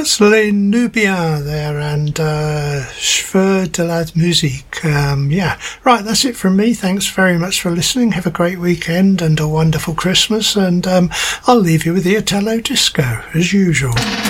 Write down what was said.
That's Lynn Nubia there and Cheveux de la Musique. Right, that's it from me. Thanks very much for listening. Have a great weekend and a wonderful Christmas, and I'll leave you with the Italo Disco as usual.